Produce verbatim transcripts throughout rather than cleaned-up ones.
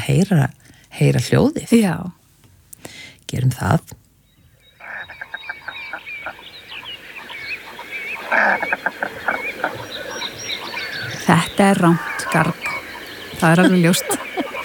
að heyra, heyra hljóðið. Já. Gerum það. Þetta er rangt garg. Það er alveg ljóst.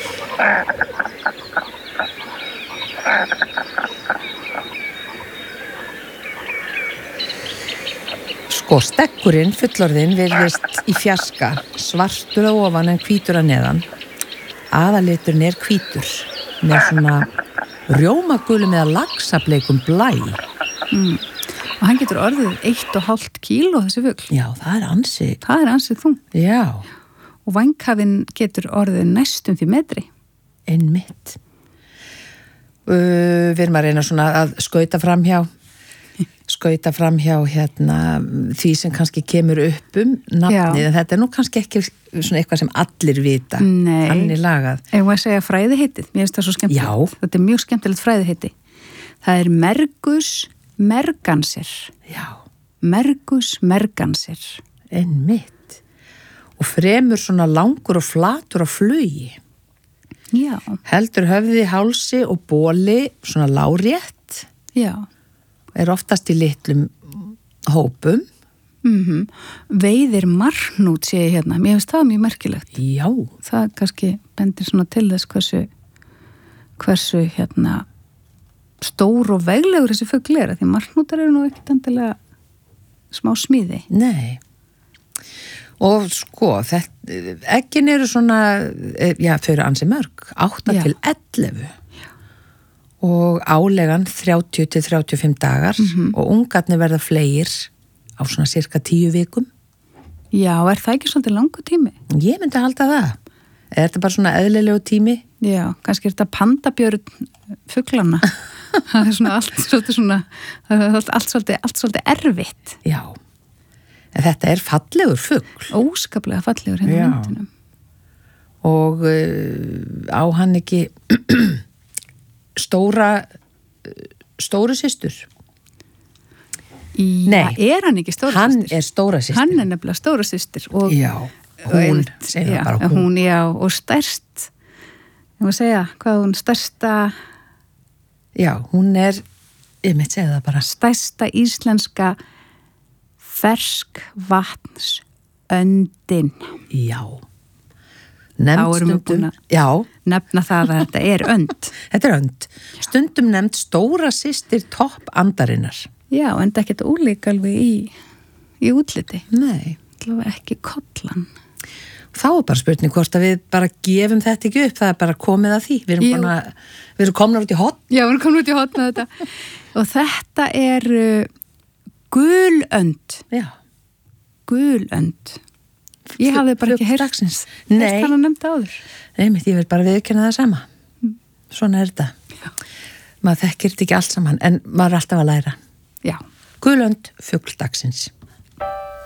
Sko, stekkurinn, fullorðinn, virðist í fjarska, svartur að ofan en hvítur að neðan. Aðaliturinn er hvítur, með svona rjómagulum eða laxableikum blæ. Mm. Og hann getur orðið eitt og hálft kíló þessi fugl. Já, það er ansið. Það er ansið þung. Já. Og vængkafinn getur orðið næstum því metri. Einmitt. Uh, við erum að reyna svona að skauta fram hjá skauta fram hjá hérna, því sem kannski kemur upp um nafnið, en þetta er nú kannski ekki svona eitthvað sem allir vita. Nei. Þannig lagað. Ef maður segja fræðiheitið, mér finnst það svo skemmtilegt. Já. Þetta er mjög skemmtilegt fræðiheiti. Það er Mergus mergansir. Já. Mergus mergansir. Einmitt. Og fremur svona langur og flatur á flugi. Já. Heldur höfði, hálsi og bóli svona lárétt. Já. Er oftast í litlum hópum. Mhm. Veiðir marhnút sé ég hérna. Mér finnst það mjög merkilegt. Já. Það kannski bendir svona til þess hversu hversu hérna stór og veglegur þessi fugl er, því marhnútar eru nú ekkert endilega smá smíði. Nei. Og sko, þetta, eggin eru svona, já, þau eru ansi mörg, átta Já. til ellefu. Og álegan þrjátíu til þrjátíu og fimm dagar Mhm. og ungarnir verða fleir á svona cirka tíu vikum. Já, er það ekki svolítið langur tími? Ég myndi halda það. Er þetta bara svona eðlilegu tími? Já, kannski er þetta pandabjörn fuglana. Það er svona allt svolítið svona, það er allt, allt, svolítið, allt svolítið erfitt. Já. En þetta er fallegur fugl. Óskaplega fallegur hérna Já. myndinum. Og uh, á hann ekki stóra stóru systur. Já, er hann ekki stóra Hann systir? er stóra systir. Hann er nefnilega stóra systir. Og, Já, hún, og- segir já, það bara hún. hún. Já, og stærst, ég má segja, hvað hún stærsta, Já, hún er, ég mitt segja það bara. stærsta íslenska ferskvatns öndin. Já. Þá Nefnd erum við búin stundum, að- já, Nefna það að þetta er önd. þetta er önd. Stundum nefnd stóra systir topp andarinnar. Já, en það geta úlíka alveg í, í útliti. Nei. Allavega ekki kollan. Þá er bara spurning hvort að við bara gefum þetta ekki upp, það er bara komið að því. Við erum, Jú. búin að, við erum komin út í hot. Já, við erum komin út í hot með þetta. Og þetta er uh, gulönd. Já. Gulönd. Ég hafði bara ekki Fugl heyrt dagsins. heyrt Nei. hann að nefnda áður. Nei, mitt, ég vil bara viðurkenna það sama. Svona er þetta. Já. Maður þekkir þetta ekki allt saman, en maður er alltaf að læra. Já. Gulönd, fugl dagsins.